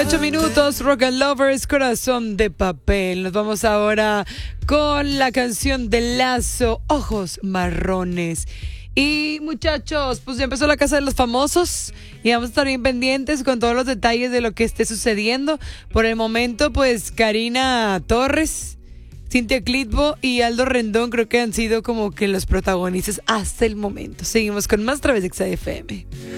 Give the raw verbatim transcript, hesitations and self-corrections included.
ocho minutos, Rock and Lovers, Corazón de Papel. Nos vamos ahora con la canción de Lazo, Ojos Marrones. Y muchachos, pues ya empezó la Casa de los Famosos y vamos a estar bien pendientes con todos los detalles de lo que esté sucediendo. Por el momento, pues Karina Torres, Cintia Clitbo y Aldo Rendón creo que han sido como que los protagonistas hasta el momento. Seguimos con más a través de X A F M.